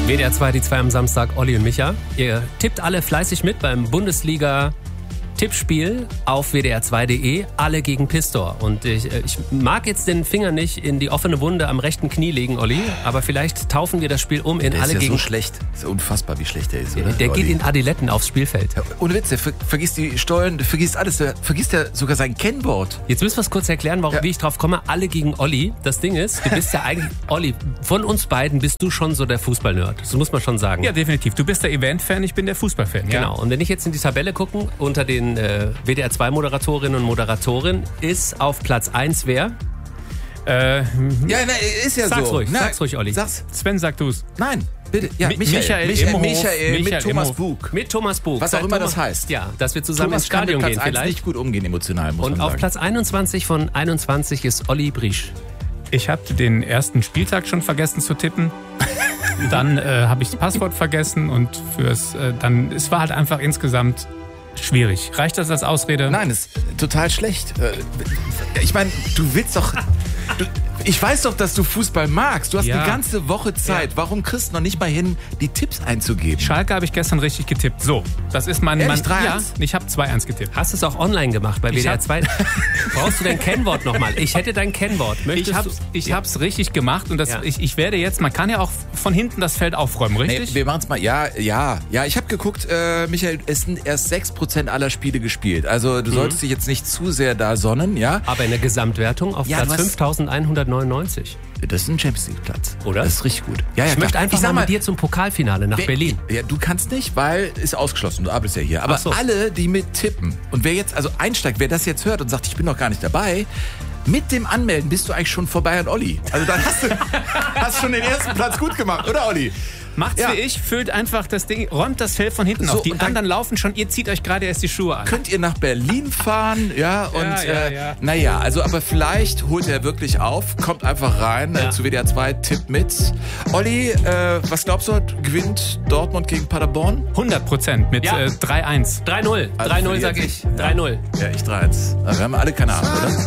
WDR 2, die 2 am Samstag, Olli und Micha. Ihr tippt alle fleißig mit beim Bundesliga-Tippspiel auf wdr2.de, alle gegen Pistor. Und ich mag jetzt den Finger nicht in die offene Wunde am rechten Knie legen, Olli, aber vielleicht taufen wir das Spiel um in der alle ist ja gegen... so schlecht. Das ist ja unfassbar, wie schlecht der ist, oder? Der geht in Adiletten aufs Spielfeld. Ja, ohne Witz, der vergisst die Stollen, der vergisst alles, der vergisst ja sogar sein Kennwort. Jetzt müssen wir es kurz erklären, wie ich drauf komme. Alle gegen Olli. Das Ding ist, du bist ja eigentlich... Olli, von uns beiden bist du schon so der Fußball-Nerd. Das muss man schon sagen. Ja, definitiv. Du bist der Event-Fan, ich bin der Fußball-Fan. Ja? Genau. Und wenn ich jetzt in die Tabelle gucke, unter den WDR 2 Moderatorinnen und Moderatoren ist auf Platz 1 wer? Ja, ist ja sag's so. Ruhig, sag's ruhig, Olli. Sag's. Sven, sag du's. Nein, bitte. Ja, Michael mit Thomas Imhof. Bug. Mit Thomas Bug. Was auch immer das heißt. Ja, dass wir zusammen Thomas ins Stadion kann mit gehen Platz 1 vielleicht. nicht gut umgehen emotional, muss Und man auf sagen. Platz 21 von 21 ist Olli Briesch. Ich habe den ersten Spieltag schon vergessen zu tippen. Dann habe ich das Passwort vergessen und es war halt einfach insgesamt schwierig. Reicht das als Ausrede? Nein, das ist total schlecht. Ich meine, du willst doch... Ich weiß doch, dass du Fußball magst. Du hast eine ganze Woche Zeit. Ja. Warum kriegst du noch nicht mal hin, die Tipps einzugeben? Schalke habe ich gestern richtig getippt. So, das ist mein... Ehrlich, 3-1? Ja, ich habe 2-1 getippt. Hast du es auch online gemacht bei WDR 2? Brauchst du dein Kennwort nochmal? Ich hätte dein Kennwort. Ich hab's richtig gemacht und ich werde jetzt, man kann ja auch von hinten das Feld aufräumen, richtig? Nee, wir machen es mal, ja. Ich habe geguckt, Michael, es sind erst 6% aller Spiele gespielt. Also du solltest dich jetzt nicht zu sehr da sonnen, ja? Aber in der Gesamtwertung auf Platz 5199. Das ist ein Champions League Platz. Oder? Das ist richtig gut. Ja, ich möchte einfach mal mit dir zum Pokalfinale nach Berlin. Ja, du kannst nicht, weil ist ausgeschlossen. Du arbeitest ja hier. Aber alle, die mit tippen und wer jetzt also einsteigt, wer das jetzt hört und sagt, ich bin noch gar nicht dabei, mit dem Anmelden bist du eigentlich schon vorbei an Olli. Also dann hast schon den ersten Platz gut gemacht, oder Olli? Macht's wie ich, füllt einfach das Ding, räumt das Feld von hinten auf. Die anderen laufen schon, ihr zieht euch gerade erst die Schuhe an. Könnt ihr nach Berlin fahren, naja, also aber vielleicht holt er wirklich auf, kommt einfach rein zu WDR 2, tippt mit. Olli, was glaubst du, gewinnt Dortmund gegen Paderborn? 100% mit 3-1. 3-0, 3-0 sag ich, 3-0. Ja, ich 3-1. Also wir haben alle keine Ahnung, oder?